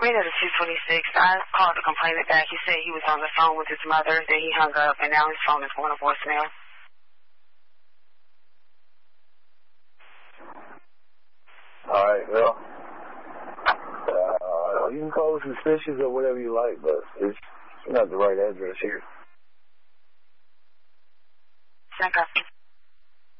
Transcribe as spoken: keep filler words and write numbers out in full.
made it a two twenty-six. I called the complainant back. He said he was on the phone with his mother. Then he hung up, and now his phone is going to voicemail. All right, well, uh, you can call it suspicious or whatever you like, but it's not the right address here. Thank you.